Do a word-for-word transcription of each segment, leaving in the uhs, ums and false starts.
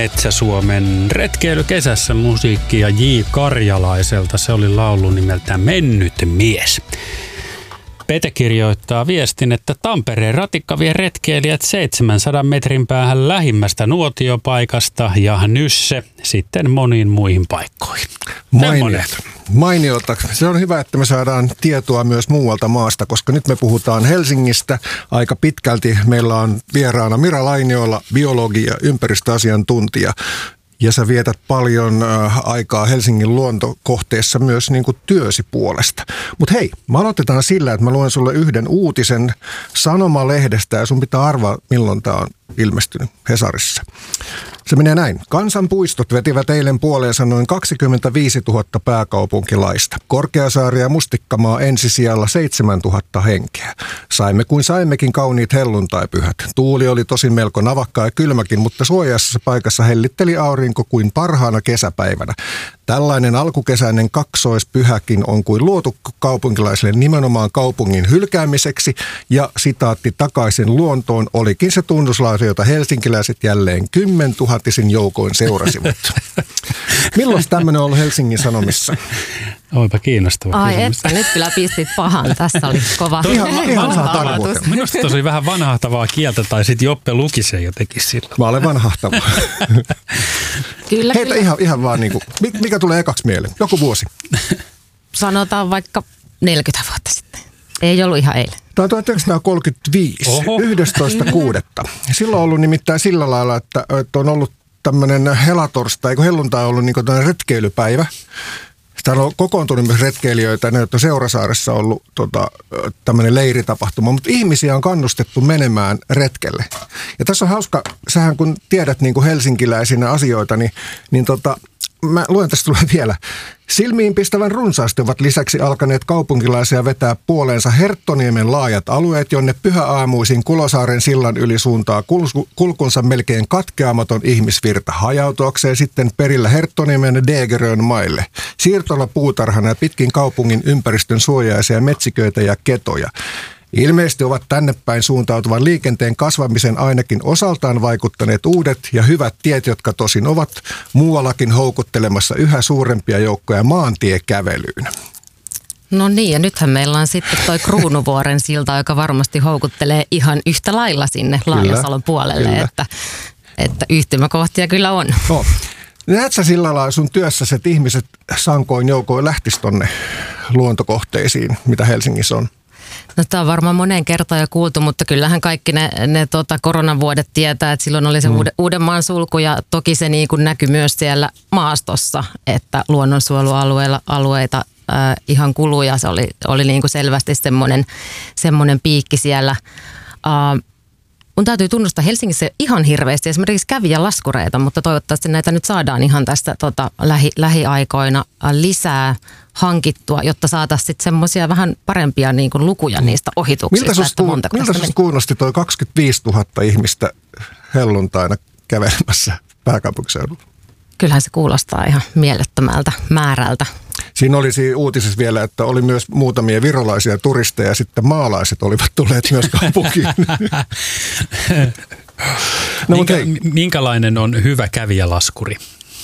Metsä-Suomen retkeilykesässä musiikkia J. Karjalaiselta. Se oli laulu nimeltään Mennyt mies. Pete kirjoittaa viestin, että Tampereen ratikka vie retkeilijät seitsemänsadan metrin päähän lähimmästä nuotiopaikasta ja Nysse sitten moniin muihin paikkoihin. Mainiota. Mainiota. Se on hyvä, että me saadaan tietoa myös muualta maasta, koska nyt me puhutaan Helsingistä aika pitkälti. Meillä on vieraana Mira Lainiola, biologi ja ympäristöasiantuntija. Ja sä vietät paljon äh, aikaa Helsingin luontokohteessa myös niin kuin työsi puolesta. Mutta hei, me aloitetaan sillä, että mä luen sulle yhden uutisen Sanomalehdestä ja sun pitää arvaa, milloin tää on ilmestynyt Hesarissa. Se menee näin. Kansanpuistot vetivät eilen puoleensa noin kaksikymmentäviisituhatta pääkaupunkilaista. Korkeasaari ja Mustikkamaa ensisijalla seitsemäntuhatta henkeä. Saimme kuin saimmekin kauniit helluntaipyhät. Tuuli oli tosin melko navakka ja kylmäkin, mutta suojassa paikassa hellitteli aurinko kuin parhaana kesäpäivänä. Tällainen alkukesäinen kaksoispyhäkin on kuin luotu kaupunkilaisille nimenomaan kaupungin hylkäämiseksi ja sitaatti takaisin luontoon olikin se tunnuslause, jota helsinkiläiset jälleen kymmentuhatisin joukoin seurasivat. Milloin tämmöinen on ollut Helsingin Sanomissa? Oipa kiinnostava Ai kysymys. että, nyt kyllä pistit pahan. Tässä oli kova. Ihan, ihan tarkoitus. Minusta tosi vähän vanhahtavaa kieltä, tai sitten Joppe luki sen jotenkin sillä. Mä olen vanhahtava. Kyllä, Heitä kyllä. ihan, ihan vaan niin kuin, mikä tulee ekaksi mieleen? Joku vuosi. Sanotaan vaikka neljäkymmentä vuotta sitten. Ei ollut ihan eilen. Tämä on tuhatyhdeksänsataakolmekymmentäviisi, Oho. yhdestoista kuudetta Silloin on ollut nimittäin sillä lailla, että, että on ollut tämmöinen helatorstai, eikö helluntai ollut niin kuin tämmöinen retkeilypäivä. Täällä on kokoontunut myös retkeilijöitä, ne on Seurasaaressa ollut tota, tämmöinen leiritapahtuma, mutta ihmisiä on kannustettu menemään retkelle. Ja tässä on hauska, sähän kun tiedät niin kuin helsinkiläisinä asioita, niin, niin tota, mä luen tästä tulee vielä. Silmiinpistävän runsaasti ovat lisäksi alkaneet kaupunkilaisia vetää puoleensa Herttoniemen laajat alueet, jonne pyhäaamuisin Kulosaaren sillan yli suuntaa kulkunsa melkein katkeamaton ihmisvirta hajautuakseen sitten perillä Herttoniemen ja Degerön maille. Siirtola puutarhana ja pitkin kaupungin ympäristön suojaisia metsiköitä ja ketoja. Ilmeisesti ovat tänne päin suuntautuvan liikenteen kasvamisen ainakin osaltaan vaikuttaneet uudet ja hyvät tiet, jotka tosin ovat muuallakin houkuttelemassa yhä suurempia joukkoja maantiekävelyyn. No niin, ja nythän meillä on sitten toi Kruunuvuoren silta, joka varmasti houkuttelee ihan yhtä lailla sinne Laajasalon puolelle, kyllä. että, että yhtymäkohtia kyllä on. No. Näet sä sillä lailla sun työssäsi, että ihmiset sankoin joukoin lähtis tonne luontokohteisiin, mitä Helsingissä on? No tämä on varmaan moneen kertaan jo kuultu, mutta kyllähän kaikki ne, ne tota koronavuodet tietää, että silloin oli se mm. Uudenmaan sulku ja toki se niin kuin näkyi myös siellä maastossa, että luonnonsuojelualueilla alueita äh, ihan kuluja. Se oli, oli niin kuin selvästi semmoinen, semmoinen piikki siellä. Äh, mun täytyy tunnustaa Helsingissä ihan hirveästi esimerkiksi kävijälaskureita, mutta toivottavasti näitä nyt saadaan ihan tästä tota, lähi, lähiaikoina lisää hankittua, jotta saataisiin sitten semmoisia vähän parempia niin kuin lukuja niistä ohituksista. Miltä susta, kuul- miltä susta kuulosti toi kaksikymmentäviisituhatta ihmistä helluntaina kävelemässä pääkaupunkiseudulla? Kyllähän se kuulostaa ihan mielettömältä määrältä. Siinä oli uutisessa vielä, että oli myös muutamia virolaisia turisteja ja sitten maalaiset olivat tulleet myös kaupunkiin. no, Minkä, minkälainen on hyvä kävijälaskuri?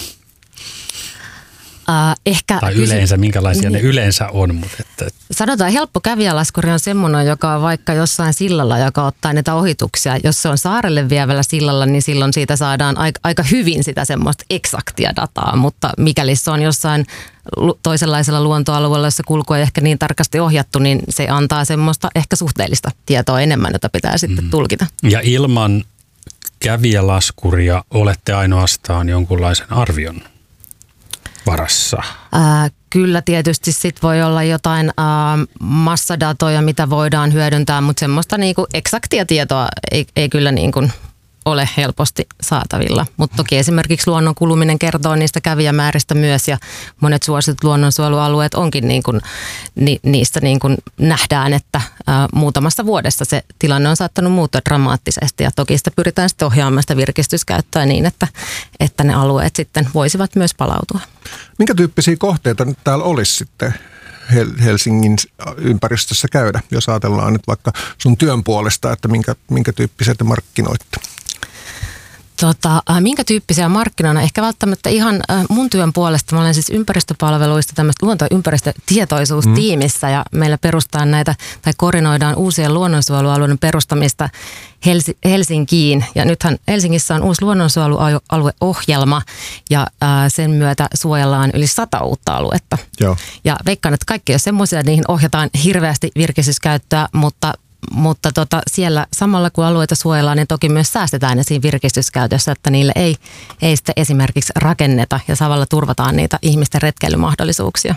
Uh, ehkä tai yleensä, minkälaisia ne yleensä on. Mutta että... Sanotaan, helppo kävijälaskuri on semmoinen, joka on vaikka jossain sillalla, joka ottaa näitä ohituksia. Jos se on saarelle vievällä sillalla, niin silloin siitä saadaan aika, aika hyvin sitä semmoista eksaktia dataa. Mutta mikäli se on jossain toisenlaisella luontoalueella, jossa kulku ei ehkä niin tarkasti ohjattu, niin se antaa semmoista ehkä suhteellista tietoa enemmän, jota pitää sitten mm. tulkita. Ja ilman kävijälaskuria olette ainoastaan jonkunlaisen arvion varassa? Ää, kyllä tietysti sit voi olla jotain ää, massadatoja, mitä voidaan hyödyntää, mutta semmoista niinku eksaktia tietoa ei, ei kyllä niinku ole helposti saatavilla. Mutta toki esimerkiksi luonnon kuluminen kertoo niistä kävijämääristä myös ja monet suositut luonnonsuojelualueet onkin niin kuin, ni, niistä niin kuin nähdään, että ää, muutamassa vuodessa se tilanne on saattanut muuttua dramaattisesti ja toki sitä pyritään sitten ohjaamaan sitä virkistyskäyttöä niin, että, että ne alueet sitten voisivat myös palautua. Minkä tyyppisiä kohteita nyt täällä olisi sitten Helsingin ympäristössä käydä, jos ajatellaan nyt vaikka sun työn puolesta, että minkä, minkä tyyppisiä te markkinoitte? Tota, äh, minkä tyyppisiä markkinoina? Ehkä välttämättä ihan äh, mun työn puolesta. Mä olen siis ympäristöpalveluista tämmöistä luonto- ja ympäristötietoisuustiimissä mm. ja meillä perustetaan näitä tai koordinoidaan uusien luonnonsuojelualueiden perustamista Helsi- Helsinkiin. Ja nythän Helsingissä on uusi luonnonsuojelualueohjelma ja äh, sen myötä suojellaan yli sata uutta aluetta. Joo. Ja veikkaan, että kaikki on semmoisia, niihin ohjataan hirveästi virkistyskäyttöä, mutta Mutta tota, siellä samalla kun alueita suojellaan, niin toki myös säästetään ne siinä virkistyskäytössä, että niille ei, ei sitten esimerkiksi rakenneta ja samalla turvataan niitä ihmisten retkeilymahdollisuuksia.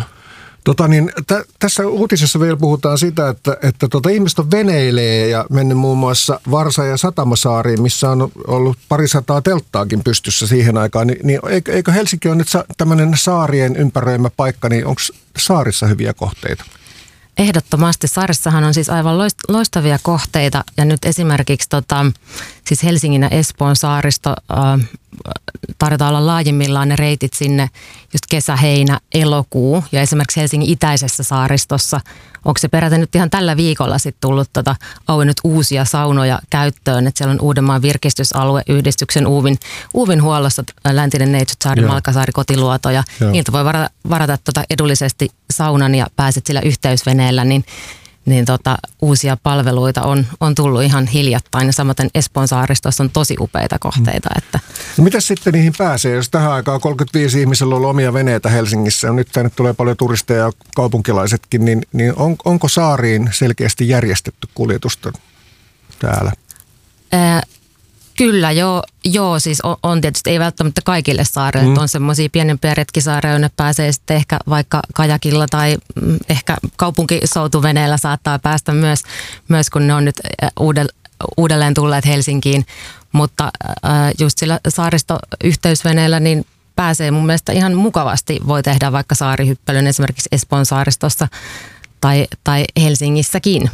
Tota niin, t- tässä uutisessa vielä puhutaan sitä, että, että tota, ihmiset on veneilee ja mennyt muun muassa Varsa- ja Satamasaariin, missä on ollut parisataa telttaakin pystyssä siihen aikaan. Ni, niin eikö Helsinki ole nyt sa- tämmöinen saarien ympäröimä paikka, niin onko saarissa hyviä kohteita? Ehdottomasti. Saarissahan on siis aivan loistavia kohteita ja nyt esimerkiksi tota, siis Helsingin ja Espoon saaristo äh, tarjotaan olla laajimmillaan ne reitit sinne just kesä, heinä, elokuu ja esimerkiksi Helsingin itäisessä saaristossa. Onko se peräti nyt ihan tällä viikolla sitten tullut tota, auennut uusia saunoja käyttöön, että siellä on Uudenmaan virkistysalue yhdistyksen Uuvin, Uuvin huollossa Läntinen Neitsytsaari, Malkasaari, Kotiluoto ja Joo. niiltä voi varata, varata tota edullisesti saunan ja pääset sillä yhteysveneellä, niin, niin tota, uusia palveluita on, on tullut ihan hiljattain ja samaten Espoon saaristossa on tosi upeita kohteita. Että. No mitäs sitten niihin pääsee, jos tähän aikaan kolmekymmentäviisi ihmisellä on ollut omia veneitä Helsingissä ja nyt tänne tulee paljon turisteja ja kaupunkilaisetkin, niin, niin on, onko saariin selkeästi järjestetty kuljetusta täällä? Ää, Kyllä, joo, joo siis on, on tietysti, ei välttämättä kaikille saarille, mm. on semmoisia pienempiä retkisaareja, jonne pääsee sitten ehkä vaikka kajakilla tai ehkä kaupunkisoutuveneellä saattaa päästä myös, myös kun ne on nyt uudelleen tulleet Helsinkiin, mutta just sillä saaristoyhteysveneellä niin pääsee mun mielestä ihan mukavasti, voi tehdä vaikka saarihyppelyn esimerkiksi Espoon saaristossa tai, tai Helsingissäkin.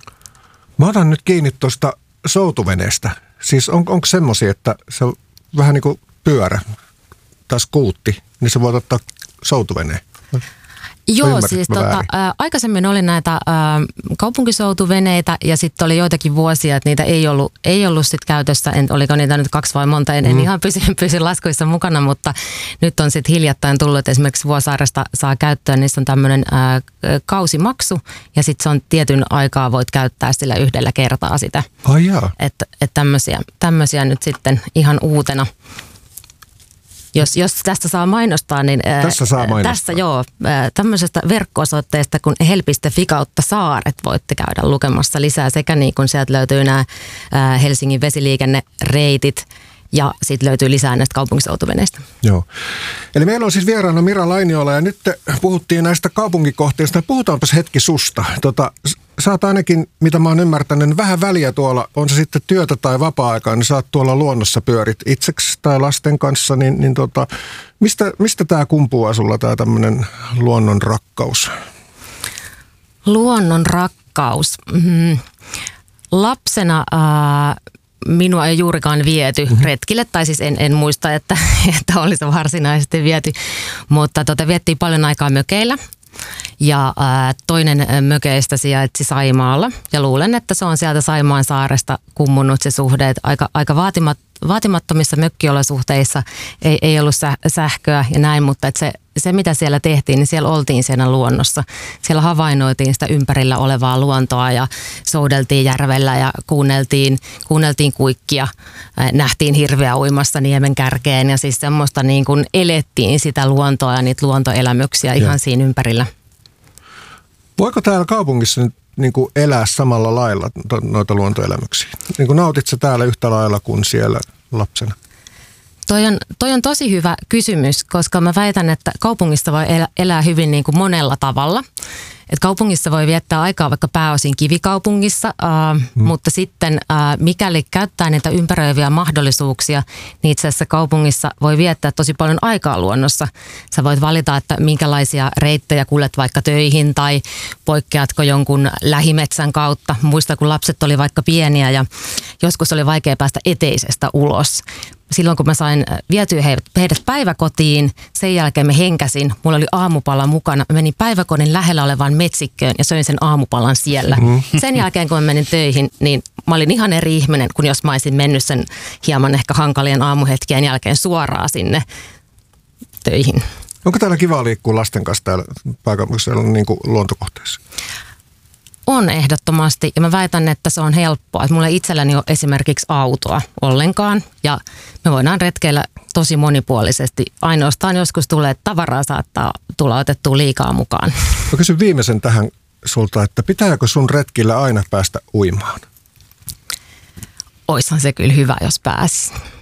Mä otan nyt kiinni tuosta soutuveneestä. Siis on, onko semmoisia, että se on vähän niin kuin pyörä tai skuutti, niin se voi ottaa soutuveneen? Joo, siis tota, ä, aikaisemmin oli näitä ä, kaupunkisoutuveneitä ja sitten oli joitakin vuosia, että niitä ei ollut, ei ollut sit käytössä. En, oliko niitä nyt kaksi vai monta, en, mm. en ihan pysy, pysy laskuissa mukana, mutta nyt on sitten hiljattain tullut, että esimerkiksi Vuosaaresta saa käyttöön, niissä on tämmöinen kausimaksu ja sitten se on tietyn aikaa voit käyttää sillä yhdellä kertaa sitä. Ai jaa. Että et tämmöisiä, tämmöisiä nyt sitten ihan uutena. Jos, jos tästä saa mainostaa, niin tässä, saa mainostaa. tässä joo, tämmöisestä verkko-osoitteesta kuin hel piste fi kautta saaret voitte käydä lukemassa lisää sekä niin kuin sieltä löytyy nämä Helsingin vesiliikennereitit ja sitten löytyy lisää näistä kaupunkisoutuveneistä. Joo. Eli meillä on siis vieraana Mira Lainiola ja nyt puhuttiin näistä kaupunkikohteista. Puhutaanpas hetki susta. Tota, sä oot ainakin, mitä mä oon ymmärtänyt, niin vähän väliä tuolla, on se sitten työtä tai vapaa-aikaa, niin sä oot tuolla luonnossa pyörit itseksi tai lasten kanssa, niin, niin tota, mistä, mistä tää kumpuaa sulla tää tämmönen luonnon rakkaus? Luonnon rakkaus. Mm-hmm. Lapsena Äh, minua ei juurikaan viety mm-hmm. retkille, tai siis en, en muista, että, että olisi varsinaisesti viety, mutta tota, viettiin paljon aikaa mökeillä. Ja ää, toinen mökeistä sijaitsi Saimaalla ja luulen, että se on sieltä Saimaan saaresta kummunut se suhde, että aika, aika vaatimat, vaatimattomissa mökkiolosuhteissa ei, ei ollut sähköä ja näin, mutta että se, se mitä siellä tehtiin, niin siellä oltiin siinä luonnossa. Siellä havainnoitiin sitä ympärillä olevaa luontoa ja soudeltiin järvellä ja kuunneltiin, kuunneltiin kuikkia, nähtiin hirveä uimassa niemen kärkeen ja siis semmoista niin kuin elettiin sitä luontoa ja niitä luontoelämyksiä ihan ja. siinä ympärillä. Voiko täällä kaupungissa nyt niin kuin elää samalla lailla noita luontoelämyksiä? Niin kuin nautit sä täällä yhtä lailla kuin siellä lapsena? Toi on, toi on tosi hyvä kysymys, koska mä väitän, että kaupungissa voi elää, elää hyvin niin kuin monella tavalla. Et kaupungissa voi viettää aikaa vaikka pääosin kivikaupungissa, äh, hmm. mutta sitten äh, mikäli käyttää niitä ympäröiviä mahdollisuuksia, niin itse asiassa kaupungissa voi viettää tosi paljon aikaa luonnossa. Sä voit valita, että minkälaisia reittejä kuljet vaikka töihin tai poikkeatko jonkun lähimetsän kautta. Muista, kun lapset oli vaikka pieniä ja joskus oli vaikea päästä eteisestä ulos. silloin kun mä sain vietyä heidät päiväkotiin, sen jälkeen mä henkäsin, mulla oli aamupala mukana. Mä menin päiväkodin lähellä olevaan metsikköön ja söin sen aamupalan siellä. Mm. Sen jälkeen kun mä menin töihin, niin mä olin ihan eri ihminen, kun jos mä olisin mennyt sen hieman ehkä hankalien aamuhetkien jälkeen suoraan sinne töihin. Onko täällä kiva liikkua lasten kanssa täällä pääkaupunkiseudulla niin kuin luontokohteessa? On ehdottomasti, ja mä väitän, että se on helppoa. Että mulla ei itselläni ole esimerkiksi autoa ollenkaan, ja me voidaan retkeillä tosi monipuolisesti. Ainoastaan joskus tulee, että tavaraa saattaa tulla otettua liikaa mukaan. Mä kysyn viimeisen tähän sulta, että pitääkö sun retkillä aina päästä uimaan? Oishan se kyllä hyvä, jos pääsi.